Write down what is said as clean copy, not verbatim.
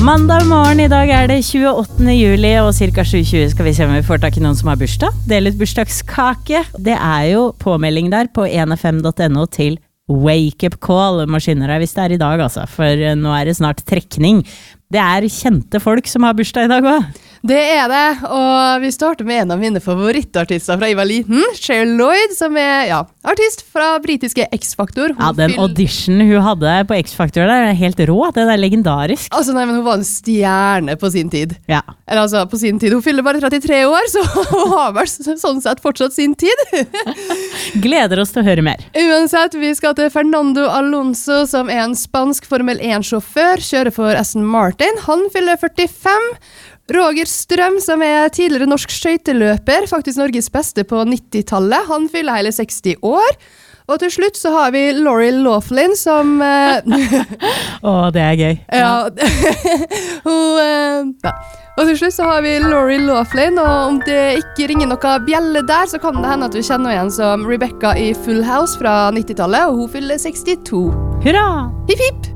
Mandag morgen, I dag det 28. juli, og cirka 7:20 skal vi se om vi får tak I noen som har bursdag. Del ut bursdagskake. Det jo påmelding der på nfm.no til Wake Up Call. Må skynde deg hvis det I dag, altså, for nå det snart trekning. Det kjente folk som har bursdag I dag også. Det det, og vi starter med en av mine favorittartister fra jeg var liten, Cheryl Lloyd, som artist fra britiske X-Factor. Ja, den audition hun hadde på X-Factor der helt rå, den legendarisk. Altså, nei, men hun var en stjerne på sin tid. Ja. Eller altså, på sin tid. Hun fyller bare 33 år, så hun har vel sånn sett fortsatt sin tid. Gleder oss til å høre mer. Uansett, vi skal til Fernando Alonso, som en spansk Formel 1-sjåfør, kjører for Aston Martin. Han fyller 45. Roger Strøm, som tidligere norsk skøyteløper, faktisk Norges beste på 90-tallet. Han fyller hele 60 år. Og til slutt så har vi Lori Loughlin, som... det gøy. Ja. Og til slutt så har vi Lori Loughlin, og om det ikke ringer noe bjelle der, så kan det hende at du kjenner igjen som Rebecca I Full House fra 90-tallet, og hun fyller 62. Hurra! Hipp hipp!